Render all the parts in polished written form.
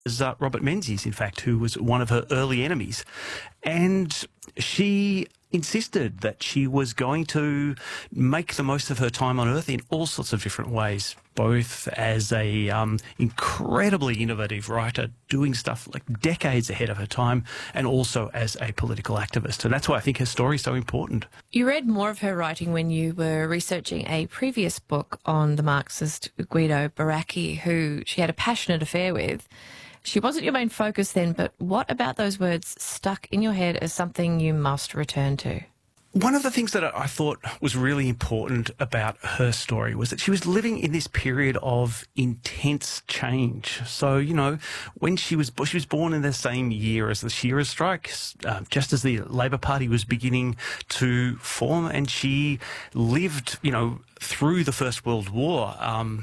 was Robert Menzies, in fact, who was one of her early enemies. And she insisted that she was going to make the most of her time on Earth in all sorts of different ways, both as a incredibly innovative writer doing stuff like decades ahead of her time, and also as a political activist. And that's why I think her story is so important. You read more of her writing when you were researching a previous book on the Marxist Guido Baracchi, who she had a passionate affair with. She wasn't your main focus then, but what about those words stuck in your head as something you must return to? One of the things that I thought was really important about her story was that she was living in this period of intense change. So, you know, when she was born in the same year as the Shearers' strike, just as the Labor Party was beginning to form, and she lived, you know, through the First World War,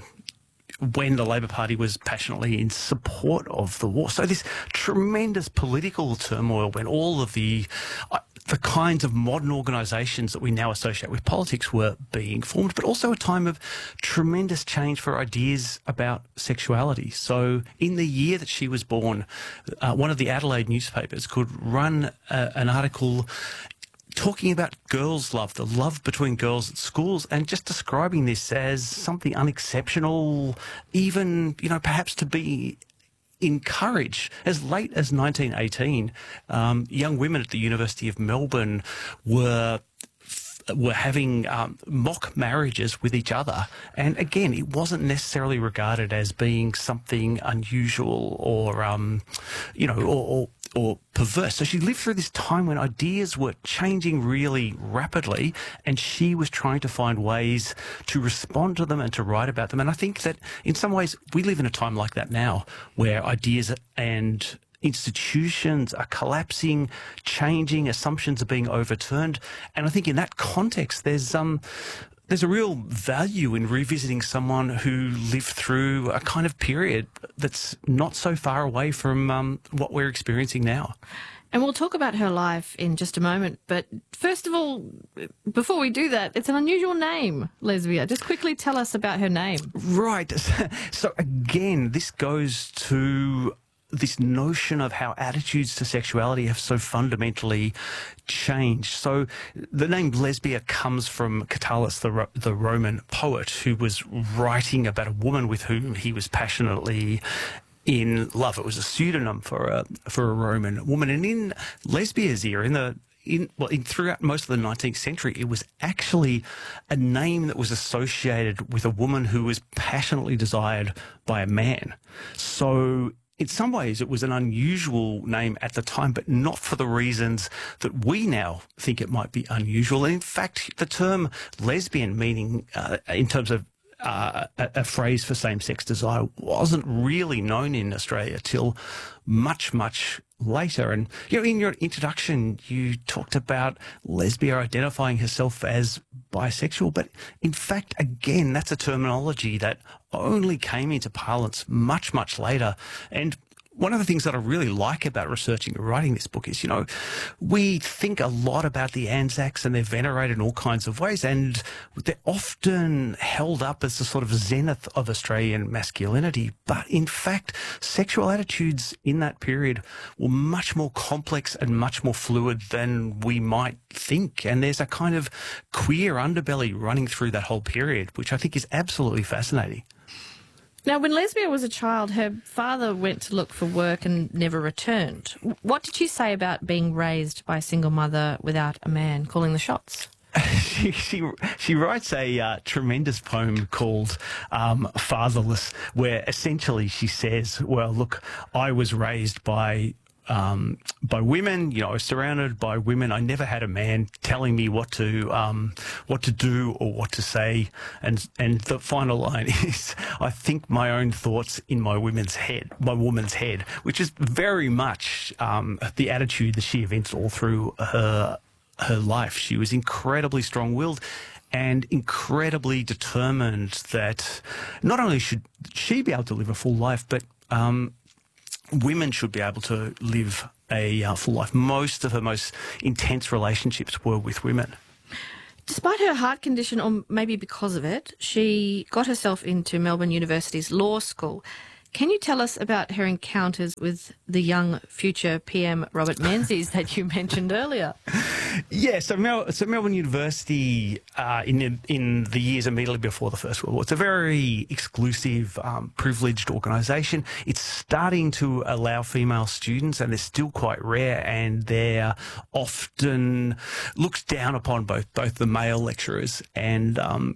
when the Labor Party was passionately in support of the war. So this tremendous political turmoil, when all of the kinds of modern organisations that we now associate with politics were being formed, but also a time of tremendous change for ideas about sexuality. So in the year that she was born, one of the Adelaide newspapers could run an article talking about girls' love, the love between girls at schools, and just describing this as something unexceptional, even, you know, perhaps to be encouraged. As late as 1918, young women at the University of Melbourne were having mock marriages with each other. And again, it wasn't necessarily regarded as being something unusual or, you know, or perverse. So she lived through this time when ideas were changing really rapidly, and she was trying to find ways to respond to them and to write about them. And I think that in some ways we live in a time like that now, where ideas and institutions are collapsing, changing, assumptions are being overturned. And I think in that context, there's a real value in revisiting someone who lived through a kind of period that's not so far away from what we're experiencing now. And we'll talk about her life in just a moment. But first of all, before we do that, it's an unusual name, Lesbia. Just quickly tell us about her name. Right. So again, this goes to this notion of how attitudes to sexuality have so fundamentally changed. So the name Lesbia comes from Catullus, the Roman poet, who was writing about a woman with whom he was passionately in love. It was a pseudonym for a Roman woman. And in Lesbia's era, throughout most of the 19th century, it was actually a name that was associated with a woman who was passionately desired by a man. So in some ways, it was an unusual name at the time, but not for the reasons that we now think it might be unusual. And in fact, the term lesbian, meaning in terms of a phrase for same-sex desire, wasn't really known in Australia till much, much later. And, you know, in your introduction, you talked about Lesbia identifying herself as bisexual, but in fact, again, that's a terminology that only came into parlance much, much later. And one of the things that I really like about researching and writing this book is, you know, we think a lot about the Anzacs and they're venerated in all kinds of ways, and they're often held up as the sort of zenith of Australian masculinity. But in fact, sexual attitudes in that period were much more complex and much more fluid than we might think. And there's a kind of queer underbelly running through that whole period, which I think is absolutely fascinating. Now, when Lesbia was a child, her father went to look for work and never returned. What did she say about being raised by a single mother without a man calling the shots? She writes a tremendous poem called Fatherless, where essentially she says, well, look, I was raised by women, you know, I was surrounded by women. I never had a man telling me what to do or what to say. And the final line is, I think my own thoughts in my woman's head, which is very much the attitude that she evinced all through her life. She was incredibly strong-willed and incredibly determined that not only should she be able to live a full life, but women should be able to live a full life. Most of her most intense relationships were with women. Despite her heart condition, or maybe because of it, she got herself into Melbourne University's law school. Can you tell us about her encounters with the young future PM Robert Menzies that you mentioned earlier? Yeah, so Melbourne University in the years immediately before the First World War, it's a very exclusive, privileged organisation. It's starting to allow female students, and they're still quite rare, and they're often looked down upon both the male lecturers and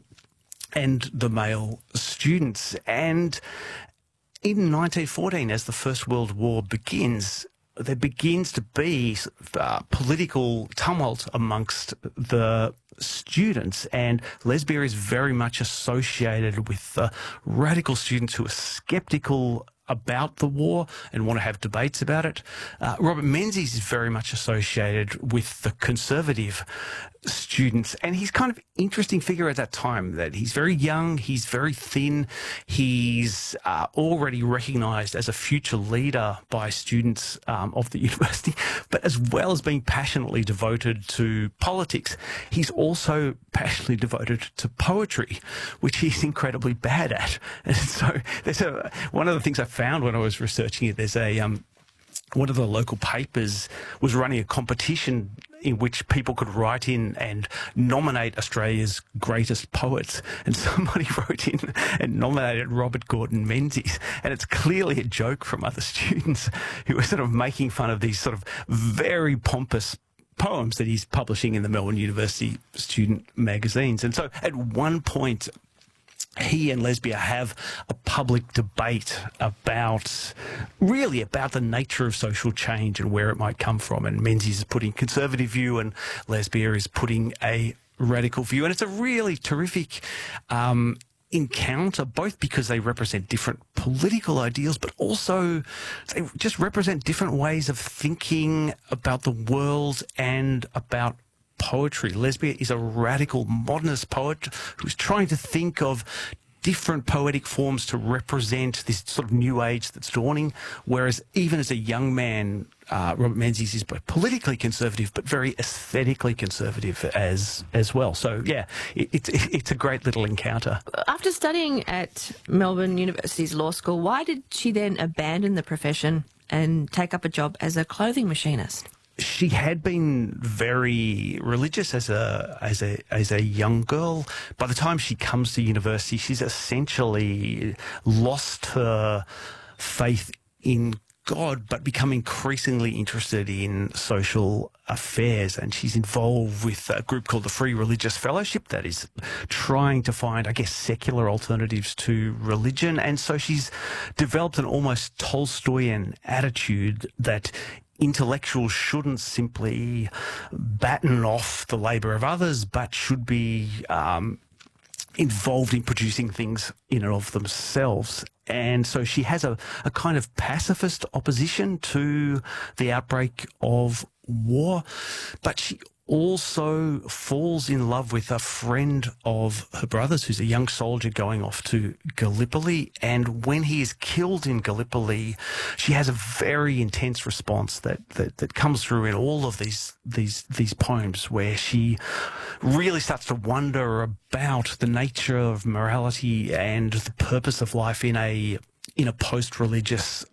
the male students. And in 1914, as the First World War begins, there begins to be political tumult amongst the students, and Lesbia is very much associated with the radical students who are sceptical about the war and want to have debates about it. Robert Menzies is very much associated with the conservative students, and he's kind of interesting figure at that time, that he's very young, he's very thin, he's already recognised as a future leader by students of the university, but as well as being passionately devoted to politics, he's also passionately devoted to poetry, which he's incredibly bad at. And so there's one of the things I found when I was researching it, there's one of the local papers was running a competition in which people could write in and nominate Australia's greatest poets. And somebody wrote in and nominated Robert Gordon Menzies. And it's clearly a joke from other students who were sort of making fun of these sort of very pompous poems that he's publishing in the Melbourne University student magazines. And so at one point, he and Lesbia have a public debate about the nature of social change and where it might come from. And Menzies is putting conservative view and Lesbia is putting a radical view. And it's a really terrific encounter, both because they represent different political ideals, but also they just represent different ways of thinking about the world and about poetry. Lesbia is a radical modernist poet who's trying to think of different poetic forms to represent this sort of new age that's dawning, whereas even as a young man, Robert Menzies is both politically conservative but very aesthetically conservative as well. So yeah, it's a great little encounter. After studying at Melbourne University's law school, why did she then abandon the profession and take up a job as a clothing machinist? She had been very religious as a young girl. By the time she comes to university, she's essentially lost her faith in God, but become increasingly interested in social affairs. And she's involved with a group called the Free Religious Fellowship that is trying to find, I guess, secular alternatives to religion. And so she's developed an almost Tolstoyan attitude that intellectuals shouldn't simply batten off the labour of others, but should be involved in producing things in and of themselves. And so she has a kind of pacifist opposition to the outbreak of war, but she also falls in love with a friend of her brother's who's a young soldier going off to Gallipoli. And when he is killed in Gallipoli, she has a very intense response that comes through in all of these poems, where she really starts to wonder about the nature of morality and the purpose of life in a post-religious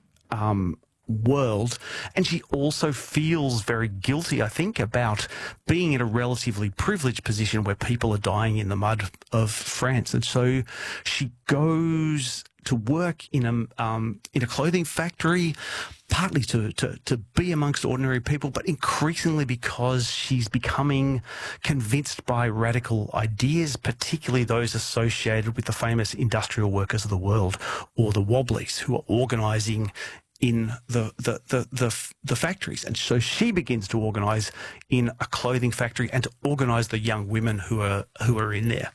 world. And she also feels very guilty, I think, about being in a relatively privileged position where people are dying in the mud of France. And so she goes to work in a clothing factory, partly to be amongst ordinary people, but increasingly because she's becoming convinced by radical ideas, particularly those associated with the famous industrial workers of the world, or the Wobblies, who are organising in the factories. And so she begins to organise in a clothing factory and to organise the young women who are in there.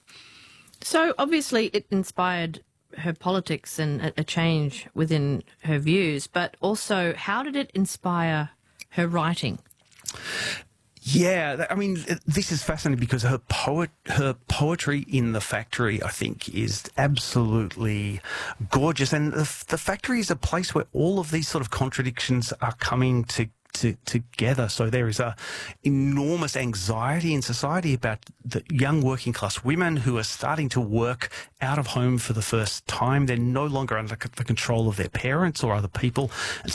So obviously it inspired her politics and a change within her views, but also how did it inspire her writing? Yeah, I mean, this is fascinating because her poetry in the factory, I think, is absolutely gorgeous. And the factory is a place where all of these sort of contradictions are coming together. So there is a enormous anxiety in society about the young working class women who are starting to work out of home for the first time. They're no longer under the control of their parents or other people. And so